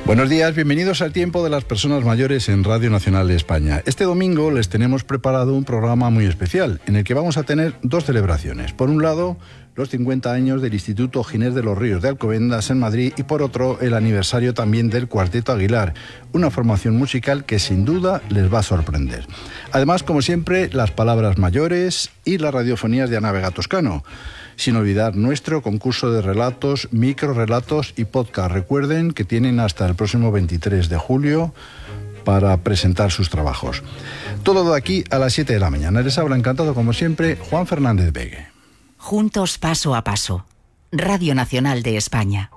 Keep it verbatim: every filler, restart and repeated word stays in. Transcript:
Buenos días, bienvenidos al Tiempo de las Personas Mayores en Radio Nacional de España. Este domingo les tenemos preparado un programa muy especial, en el que vamos a tener dos celebraciones. Por un lado, los cincuenta años del Instituto Ginés de los Ríos de Alcobendas en Madrid y por otro, el aniversario también del Cuarteto Aguilar, una formación musical que sin duda les va a sorprender. Además, como siempre, las palabras mayores y las radiofonías de Ana Vega Toscano. Sin olvidar nuestro concurso de relatos, microrelatos y podcast. Recuerden que tienen hasta el próximo veintitrés de julio para presentar sus trabajos. Todo de aquí a las siete de la mañana. Les habla encantado, como siempre, Juan Fernández Begue. Juntos paso a paso. Radio Nacional de España.